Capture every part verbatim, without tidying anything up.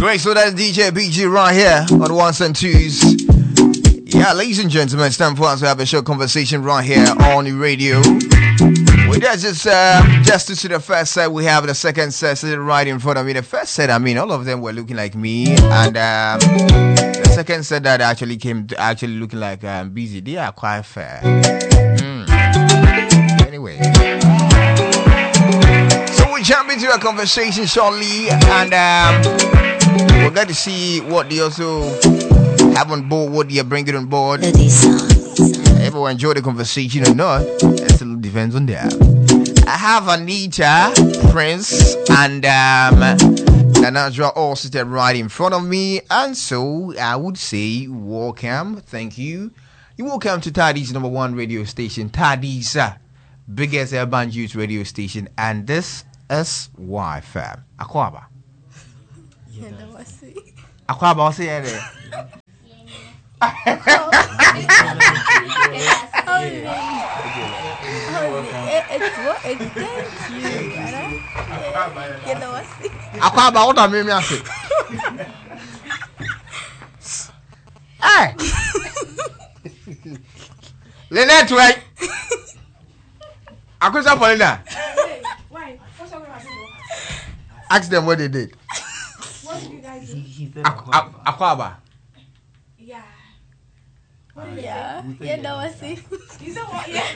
Great, so that's D J B G right here on the ones and twos. Yeah, ladies and gentlemen, it's time for us to have a short conversation right here on the radio. We just just uh, just to see the first set, we have the second set sitting right in front of me. The first set, I mean, all of them were looking like me, and um, the second set that actually came to actually looking like um, busy. They are quite fair. Mm. Anyway, so we jump into a conversation shortly, and um, we're going to see what they also have on board, what they are bringing on board. Everyone enjoy the conversation or not, it still depends on them. I have Anita, Prince, and um, Nanajra all seated right in front of me. And so I would say, welcome, thank you. You welcome to Tadi's number one radio station, Tadi's uh, biggest urban youth radio station, and this is Y-F M. Akwaba. Akwaba, what's it there? It's what it's thank you. You know what? Akwaba, what I mean, I say. Hey, Lynette, right? Akwaba, Paulina. Why? What's up with my Ask them what they did. What did you guys do? Akwaba. Yeah. What did yeah. You know what? See. You said what? Yeah.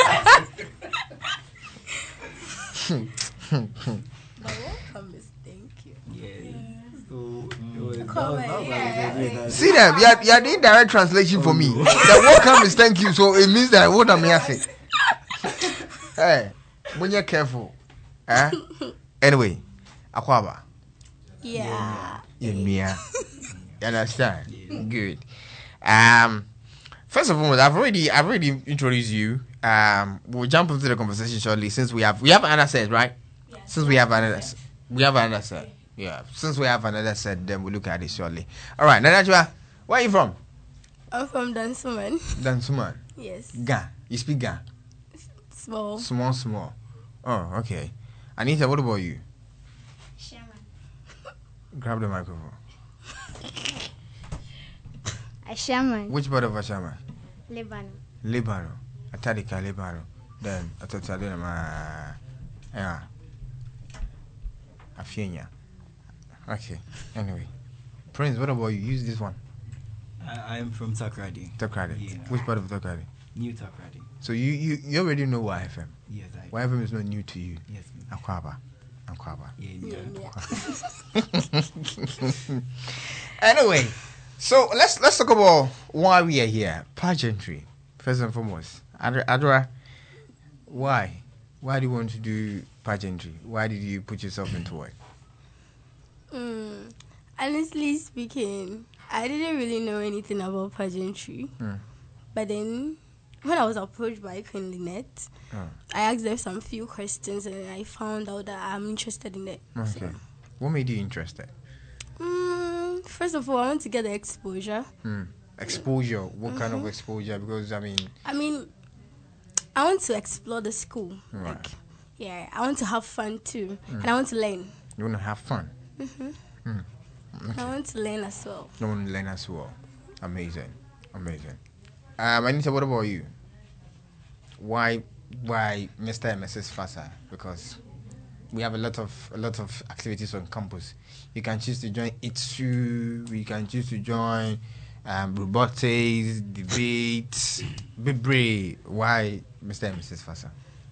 But welcome is thank you. Yeah. So, Come yeah. See them, you are, you are doing direct translation for me. The welcome is thank you, so it means that what I'm saying. Hey, when you're careful. Eh? Anyway, Akwaba. Yeah. Yeah, Mia. You understand? Yeah. Good. Um, first of all, I've already, I've already introduced you. Um, we'll jump into the conversation shortly since we have, we have another set, right? Yes. Since we have another, we have another set. Yeah. Since we have another set, then we'll look at it shortly. All right, Nanajwa, where are you from? I'm from Dansuman. Dansuman. Yes. Ga. You speak Ga. Small. Small, small. Oh, okay. Anita, what about you? Shaman. Grab the microphone. A shaman. Which part of Ashama? Lebanon. Lebanon. Atadika, Lebanon. Then, Atadika, yeah. Afienya. Okay. Anyway. Prince, what about you? Use this one. I am from Takrady. Takrady. Yeah. Which part of Takrady? New Takrady. So you, you, you already know Y F M. Yes, I Y F M is not new to you. Yes, ma'am. Akwaba. Akwaba. Yeah, Yeah. Anyway, so let's let's talk about why we are here. Pageantry, first and foremost. Adra, Adra, why? Why do you want to do pageantry? Why did you put yourself into it? Mm, honestly speaking, I didn't really know anything about pageantry. Mm. But then, when I was approached by Queen Lynette, Oh. I asked them some few questions and I found out that I'm interested in it. Okay. So, What made you interested? mm, first of all, I want to get the exposure. Mm. Exposure. What Mm-hmm. kind of exposure? Because I mean, I mean, I want to explore the school. Right. Like, yeah, I want to have fun too. And I want to learn. you want to have fun. Mm-hmm. Mm. I want to learn as well. You want to learn as well. Amazing. Amazing. Um, Anita, what about you? Why, why Mister and Missus Fasa? Because we have a lot of a lot of activities on campus. You can choose to join I T S U. You can choose to join um, robotics, debates, Bibre. Why Mister and Missus Fasa?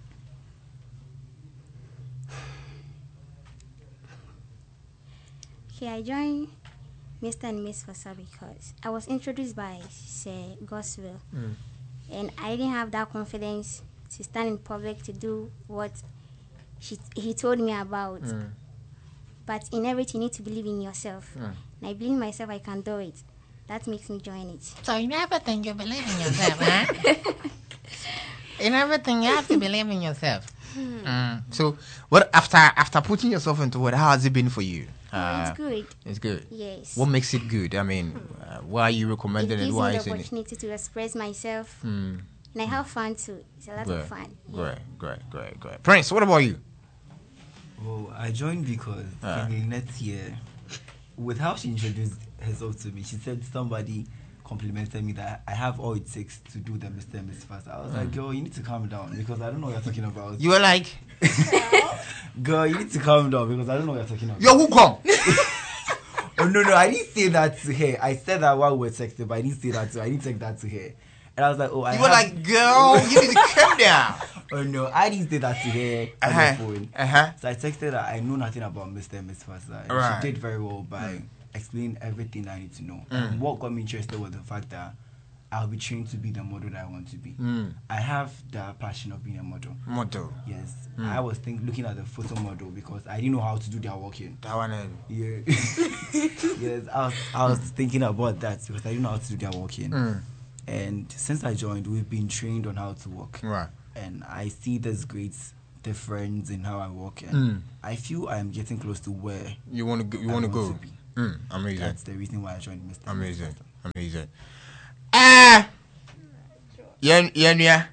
Okay, I joined Mister and Miss Fasa because I was introduced by Sir Goswell. Mm. And I didn't have that confidence to stand in public to do what she, he told me about. Mm. But in everything, you need to believe in yourself. Mm. And I believe in myself, I can do it. That makes me join it. So in everything you believe in yourself, huh? In everything you have to believe in yourself. Mm. So, what after after putting yourself into it, how has it been for you? Oh, Uh, it's good. It's good. Yes. What makes it good? I mean, uh, why are you It recommending it? gives Why me is the it? opportunity to express myself. Mm. And I have fun too. It's a lot Great, of fun. great, great, great, great. Prince, what about you? Well, I joined because Ah. uh. Lynette here with how she introduced herself to me, she said somebody complimented me that I have all it takes to do the Mister and Miss Fast. I was mm. like, girl, you need to calm down because I don't know what you're talking about. You were like, girl, you need to calm down because I don't know what you're talking about. Yo, who come? Oh, no, no, I didn't say that to her. I said that while we were texting, but I didn't say that to her. I didn't take that to her. And I was like, oh, I You have... were like, girl, you need to calm down. Oh, no, I didn't say that to her on uh-huh. the phone. Uh-huh. So I texted her, I know nothing about Mister and Miss Fasa. Right. She did very well by mm. explaining everything I need to know. Mm. And what got me interested was the fact that I'll be trained to be the model that I want to be. Mm. I have the passion of being a model. Model. Yes. Mm. I was think, looking at the photo model because I didn't know how to do their walking. That one. Uh, Yeah. Yes, I was, I was thinking about that because I didn't know how to do their walking. Mm. And since I joined, we've been trained on how to walk. Right. And I see this great difference in how I walk. And Mm. I feel I am getting close to where You want to go? You I want to want go? to be. Mm, amazing. That's the reason why I joined Mister Amazing. Amazing. Ah. Yeah, yeah, yeah.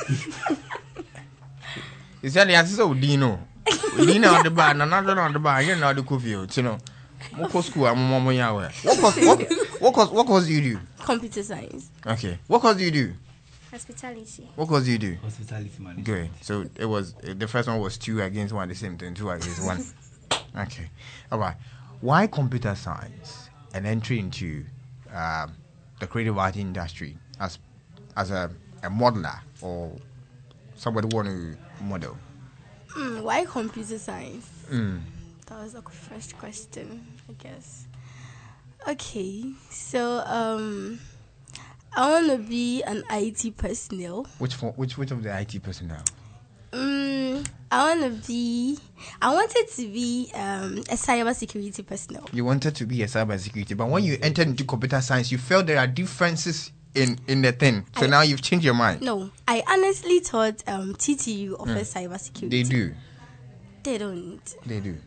You said the answer was Dino. Dino on the bar, and another on the bar. You're not the coffee, you know. What course school? I'm Mama Yawe. What course? What what course? What course do you do? Computer science. Okay. What course do you do? Hospitality. What course do you do? Hospitality management. Good. So it was the first one was two against one, the same thing. Two against one. Okay. All right. Why computer science and entry into um, the creative art industry as as a, a modeler or somebody want to model? Mm, why computer science? Mm. That was the first question, I guess. Okay, so um, I want to be an I T personnel. Which for, which which of the I T personnel? Um, I want to be. I wanted to be um a cyber security personnel. You wanted to be a cyber security, but when you entered into computer science, you felt there are differences in in the thing. So I, now you've changed your mind. No, I honestly thought um T T U offers mm. cyber security. They do. They don't. They do.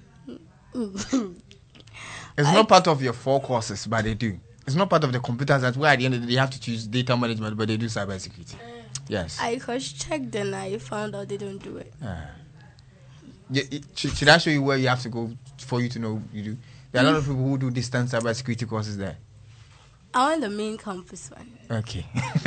It's I, not part of your four courses, but they do. It's not part of the computer science where at the end of the day you have to choose data management, but they do cyber security. Yes. I cross checked and I found out they don't do it. Uh, yeah, it, should, should I show you where you have to go for you to know you do? There are a lot of people who do distance cyber security courses there. I want the main campus one. Okay.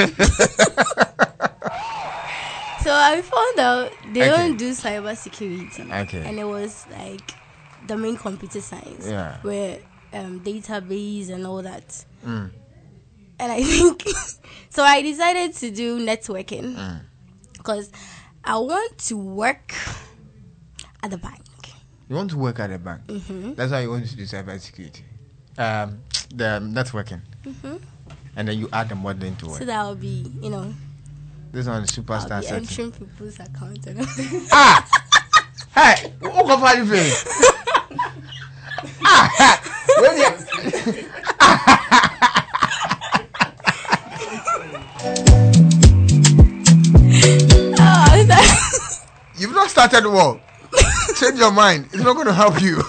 So I found out they okay. don't do cyber security. Okay. And it was like the main computer science. Yeah. Where um, database and all that. Mm. And I think so I decided to do networking mm. because I want to work at the bank. You want to work at the bank? Mm-hmm. That's why you want to do cyber security. Um, the networking. Mm-hmm. And then you add the modeling to it. So that will be, you know. This one is superstar I'll be setting. entering people's account. And ah! Hey! What can you feel? Ah! Where's your... You've not started well. Change your mind. It's not going to help you.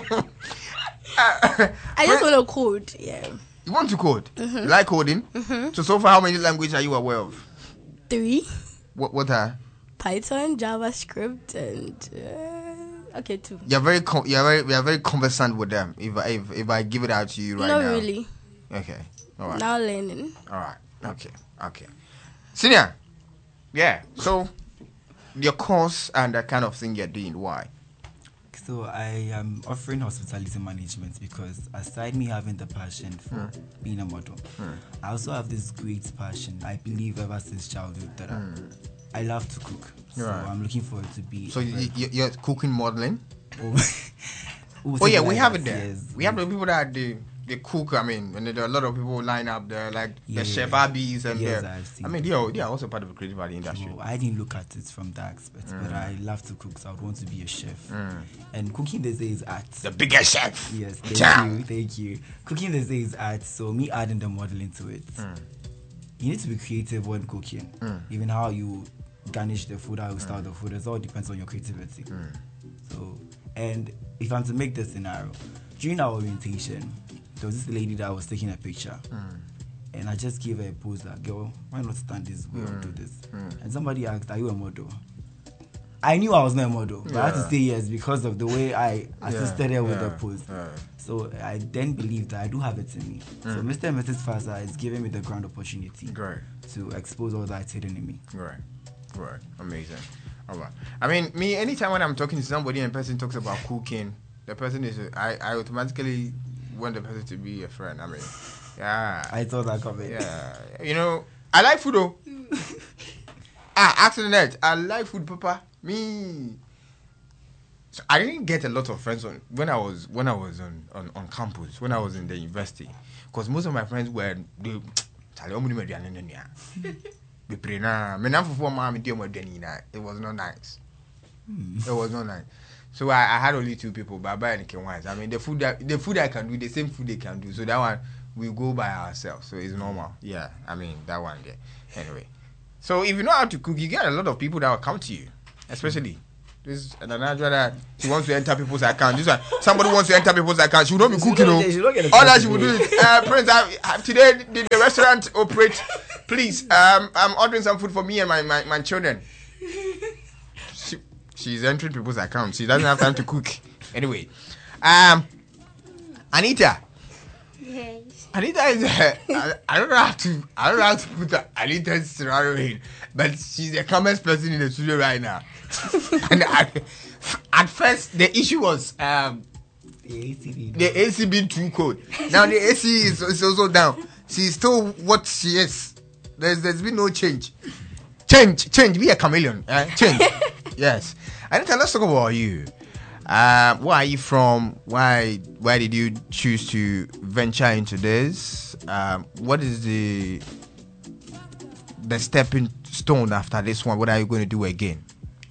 I just want to code. Yeah. You want to code? Mm-hmm. You like coding? Mm-hmm. So, so far, how many languages are you aware of? Three. What What are? Python, JavaScript, and uh, okay, two. You're very com- you're very you're very conversant with them. If I if, if I give it out to you right Not now. Not really. Okay. All right. Now learning. All right. Okay. Okay. Senior. Yeah. So your course and that kind of thing you're doing. Why? So I am offering hospitality management because aside me having the passion for mm. being a model, mm. I also have this great passion. I believe ever since childhood that mm. I, I love to cook. So right. I'm looking forward to be. So you, you're cooking modeling? Oh, oh yeah, we have it there. Yes. We have the people that do. They cook, I mean, and there are a lot of people line up there, like yeah, the chef Abby's and yes, the, I mean, they are, they are also part of the creative art industry. So I didn't look at it from that aspect, mm. but I love to cook, so I would want to be a chef. Mm. And cooking these days is art. The biggest chef. Yes, thank Damn. you, thank you. Cooking these days is art, so me adding the modeling to it. Mm. You need to be creative when cooking. Mm. Even how you garnish the food, how you style mm. the food, it all depends on your creativity. Mm. So, and if I'm to make this scenario, during our orientation, there was this lady that was taking a picture, mm. and I just gave her a pose that, girl, why not stand this way mm. or do this? Mm. And somebody asked, are you a model? I knew I was not a model, but Yeah. I had to say yes because of the way I assisted Yeah, her with yeah, the pose. yeah. So I then believed that I do have it in me. So Mister and Missus Fasa is giving me the grand opportunity Great. to expose all that's hidden in me. Right. Right. Amazing. All right. I mean, me, anytime when I'm talking to somebody and the person talks about cooking, the person is, I, I automatically want the person to be a friend. I mean, yeah. I thought that coming. Yeah. You know, I like food though. ah, accident. I like food, Papa. Me. So I didn't get a lot of friends on when I was when I was on, on, on campus, when I was in the university. Because most of my friends were they it was not nice. It was not nice. So I, I had only two people, Baba and Kenwise. I mean, the food that the food I can do, the same food they can do. So that one we go by ourselves. So it's normal. Yeah, I mean that one there. Anyway, so if you know how to cook, you get a lot of people that will come to you, especially. This and another that she wants to enter people's account. This one, somebody wants to enter people's account. She will not be cooking. No, all that she will do is, uh, Prince, I, I, today did the restaurant operate? Please, um, I'm ordering some food for me and my my, my children. She, she's entering people's accounts. She doesn't have time to cook. Anyway, um, Anita. Yes. Anita is. Uh, I, I don't know how to. I don't know how to put her, Anita's scenario in, but she's the calmest person in the studio right now. And at, at first, the issue was um, The A C B. the A C being too cold. Now the A C is, is also down. She's still what she is. There's there's been no change. Change, change. Be a chameleon. Uh, change. Yes. Anita, let's talk about you. Uh, where are you from? Why why did you choose to venture into this? Um, what is the the stepping stone after this one? What are you going to do again?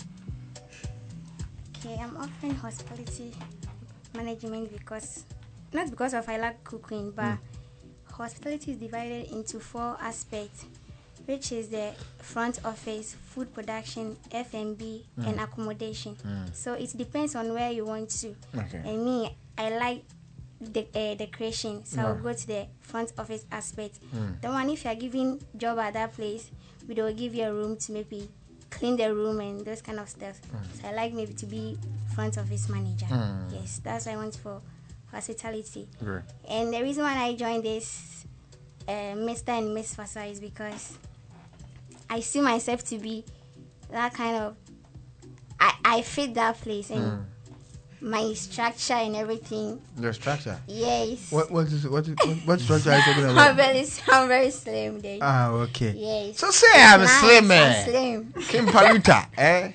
Okay, I'm offering hospitality management because not because of I like cooking, but hospitality is divided into four aspects, which is the front office, food production, F and B, and accommodation. So it depends on where you want to. Okay. And me, I like the uh, decoration, so I'll Yeah. go to the front office aspect. The one, if you're giving job at that place, we will give you a room to maybe clean the room and those kind of stuff. So I like maybe to be front office manager. Yes, that's what I want for hospitality. Great. And the reason why I joined this uh, Mister and Miss Fasa is because I see myself to be that kind of, I, I fit that place and my structure and everything. Your structure. Yes. What what is what is, what, what structure are you talking I'm about? very, I'm very slim there. Ah, okay. Yes. So say I'm a Nice, slim I'm man. slim. Kim Paluta, eh?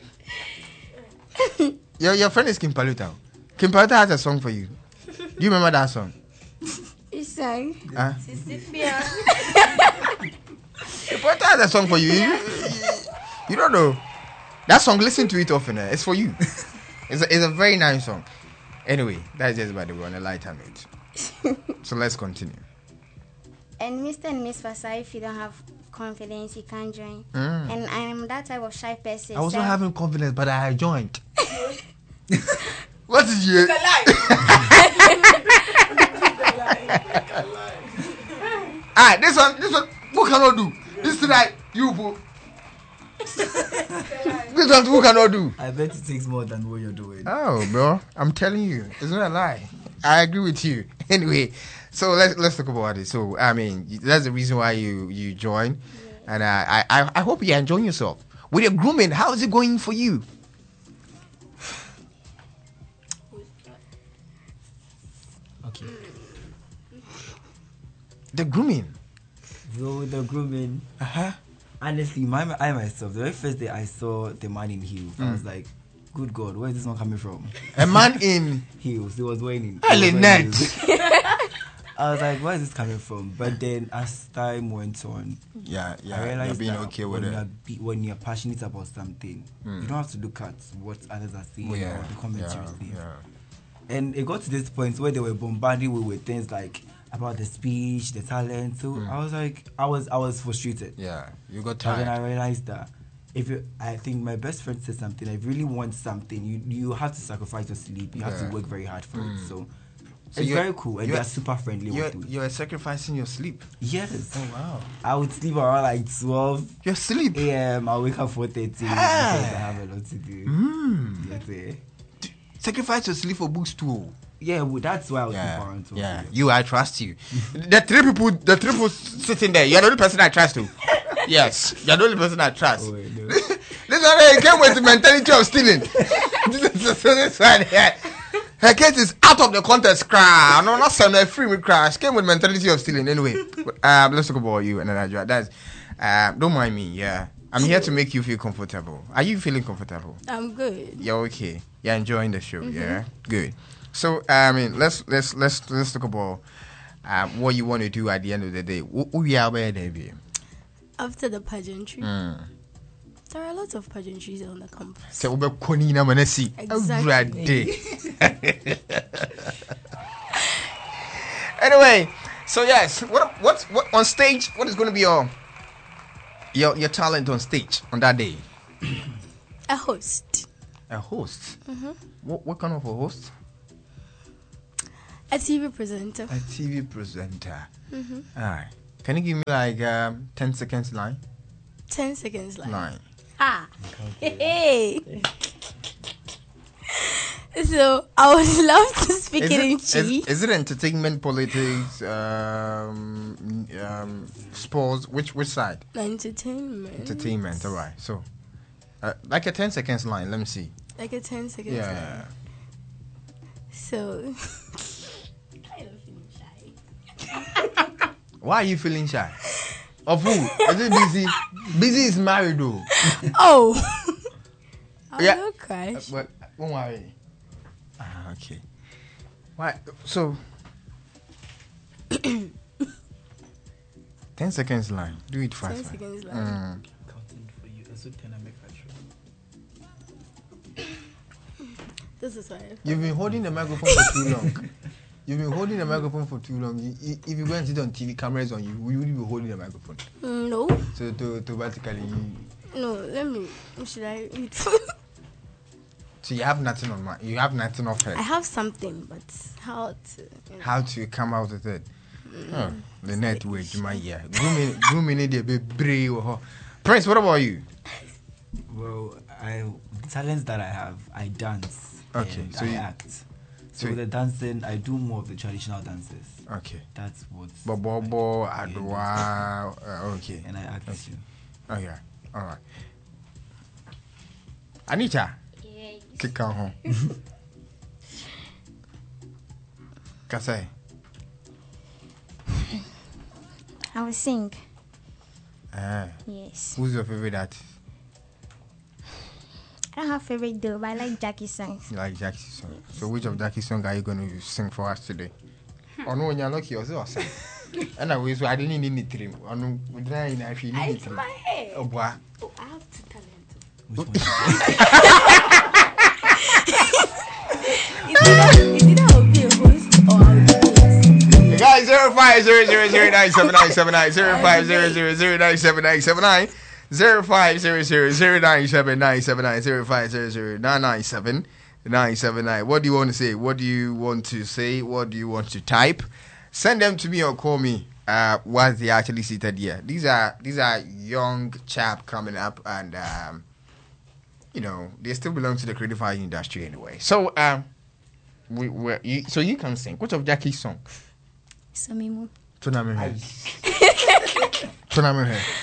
Your your friend is Kim Paluta. Kim Paluta has a song for you. Do you remember that song? You sang. Huh? Sisyphia. Kim Paluta has a song for you. You, you, you don't know that song. Listen to it often. Eh? It's for you. It's a, it's a very nice song. Anyway, that's just by the way on a lighter note. So let's continue. And Mister and Miss Fasa, if you don't have confidence, you can't join. Mm. And I'm that type of shy person. I was so not having confidence, but I joined. What is your? Ah, this one, this one, who cannot do? This tonight, you boo. This one, who cannot do? I bet it takes more than what you're doing. Oh, bro, I'm telling you, it's not a lie. I agree with you. Anyway, so let's let's talk about it. So, I mean, that's the reason why you you joined, and I I I hope you're enjoying yourself with your grooming. How is it going for you? Okay. The grooming. So with the grooming, Uh huh. honestly, my I myself, the very first day I saw the man in heels, I was like, "Good God, where is this one coming from?" A man in Heels. He was wearing. Hey, he was wearing Lynette. heels. I was like, "Where is this coming from?" But then, as time went on, yeah I yeah you're realized being that okay when with you're it. be, when you're passionate about something, you don't have to look at what others are saying Oh, yeah, or the comments yeah, you receive. yeah. And it got to this point where they were bombarding me with things like about the speech, the talent. So I was like, I was I was frustrated. Yeah, you got But then I tired. realized that if you, I think my best friend said something. If you really want something, you you have to sacrifice your sleep. You have Yeah. to work very hard for it. So So it's very cool, and they're super friendly. You're, with you're sacrificing your sleep. Yes. Oh wow. I would sleep around like twelve Your sleep. a m. I'll wake up four thirty because I have a lot to do. Mm. Yes, eh. Sacrifice your sleep for books too. Yeah, well, that's why I was Yeah, sleep around twelve. yeah. You, I trust you. The three people, the three people sitting there. You're the only person I trust to. Yes, you're the only person I trust. Oh, wait, no. This one he came with the mentality of stealing. this, this one here. Her case is out of the context. Cry. No, not some free with crash. Came with mentality of stealing anyway. Um, let's talk about you and Nigeria. That's um, don't mind me. Yeah, I'm here to make you feel comfortable. Are you feeling comfortable? I'm good. You're okay. You're enjoying the show. Mm-hmm. Yeah, good. So I mean, let's let's let's let's talk about um, what you want to do at the end of the day. Who we are where they be? After the pageantry, Mm. there are lots of pageantries on the campus. So we be koni na manasi every day. Anyway, so yes, what what what on stage? What is going to be your your your talent on stage on that day? A host. A host. Mm-hmm. What what kind of a host? A T V presenter. A T V presenter. Mm-hmm. All right. Can you give me like um, ten seconds line? Ten seconds line. Line. Ah. Hey. So I would love to speak Is it, it, in is, Chi. is it entertainment, politics, um, um, sports? Which which side? Entertainment. Entertainment. All right. So, uh, like a ten seconds line. Let me see. Like a ten seconds Yeah. line. So. Why are you feeling shy? Of who? Is it busy? Busy is married though. Oh. I'm Yeah. not crash. But don't worry. Ah, okay. Why? So. Ten seconds line. Do it fast. Ten man. seconds line. Mm. Counting for you. Also, ten I make This is why. You've been holding the microphone for too long. You've been holding the microphone for too long. I- i- If you go and sit on T V, cameras on you, will you be holding the microphone? Mm, no. So to automatically, you, No, let me. Should I read? so you have nothing on my, you have nothing off I head. have something, but how to. You know. How to come out with it? Oh, the network, my yeah. Grooming, grooming it a bit brave. Prince, what about you? Well, I the talents that I have, I dance. Okay, and so I you- act. So so with the dancing, I do more of the traditional dances. Okay. That's what. Bobo, I- Adwa. Uh, okay. And I act Okay. too. Okay. All right. Anita, Yes. kick on home. Kasai. I will sing. Ah, Yes. who's your favorite artist? I don't have favorite though, but I like Jackie songs. You like Jackie's song. So which of Jackie's song are you going to sing for us today? Oh no, when you're lucky, you're also sing. And I was I didn't need the trim. Oh no, we dry in if you need it. my hair. Oh boy. Oh, I have two talents. Which one? It's either I'll be a host or I'll be a Guys, zero five zero zero zero nine seven nine seven nine zero five zero zero zero nine seven nine seven nine zero five zero zero zero nine seven nine seven nine zero five zero zero nine nine seven nine seven nine. What do you want to say? What do you want to say? What do you want to type? Send them to me or call me. Uh, once they actually seated here. These are these are young chap coming up, and um, you know they still belong to the creative art industry anyway. So um, we we you, so you can sing. Which of Jackie's song? Somimu. Tournament head. Tournament head.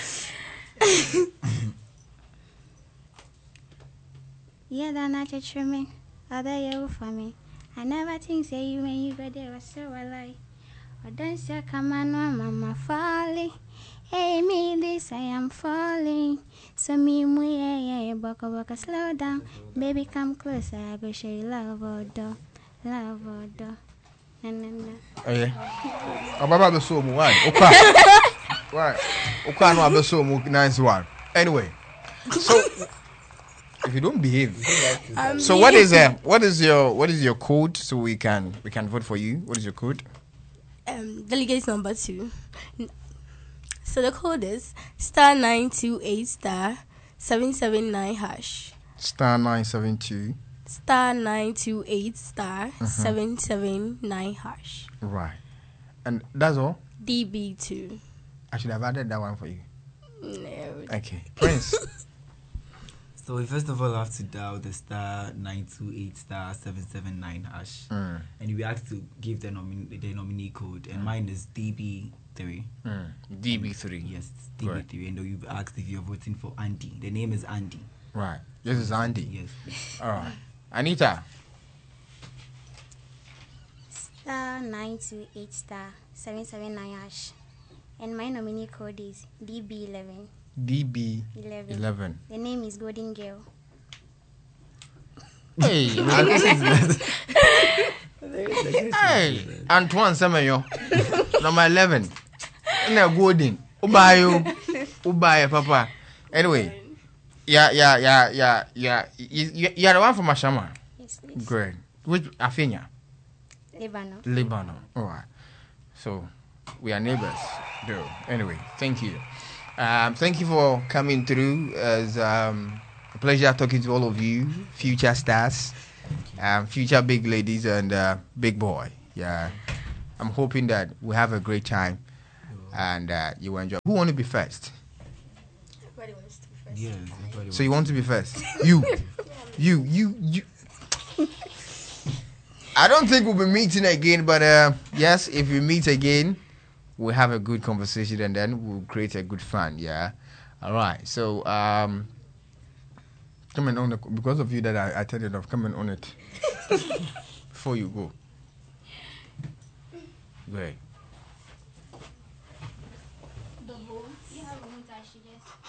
Yeah, that not a trimming. Other you for me. I never think say you when you go there was so I lie. Or don't say come on, mama falling. Hey me this I am falling. So me mu yeah yeah baka baka slow down. Baby come closer, I go show you love or do. Love or do. Na na na. Oh yeah. Ababa be so mu why? Okwa. Why? Okwa no abe so mu nice one. Anyway. So if you don't behave. Um, So what is uh, what is your what is your code so we can we can vote for you? What is your code? um delegate number two. So the code is star nine two eight star seven seven nine hash. Star nine seven two star nine two eight star Mm-hmm. seven seven nine hash. Right. And that's all? D B two. I should have added that one for you. No. Okay. Prince. So we first of all have to dial the star nine two eight star seven seven nine hash, Mm. and we have to give the nominee the nominee code, and mine is D B three. Mm. D B three. Yes, D B three, and you asked if you're voting for Andy. The name is Andy. Right. This is Andy. Yes. Please. All right. Anita. Star nine two eight star seven seven nine hash. And my nominee code is D B eleven. D B eleven. eleven. The name is Golden Girl. Hey, man. Hey, Antoine Semenyo. Number eleven. Na golden. Ubayo. Ubayo, papa. Anyway. Yeah, yeah, yeah, yeah, yeah. You, you, you're the one from Ashama. Yes, please. Great. Which Afinia? Lebanon. Lebanon. All right. So we are neighbors, though. Anyway, thank you. Um, thank you for coming through. It's um, a pleasure talking to all of you, future stars, um, future big ladies, and uh, big boy. Yeah, I'm hoping that we have a great time and uh, you enjoy. Who want to be first? Everybody wants to be first. Yes. everybody So you want to be first? You, you, you, you. I don't think we'll be meeting again, but uh, yes, if we meet again, we'll have a good conversation and then we'll create a good fun. Yeah. All right. So um, come and own it because of you that I, I turned it off. Come and own it before you go. Great. You have a motor, she just.